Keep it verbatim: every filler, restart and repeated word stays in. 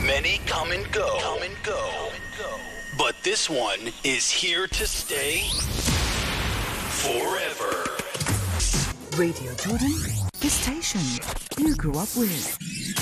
Many come and go. Come and go. But this one is here to stay forever. Radio Jordan, the station you grew up with.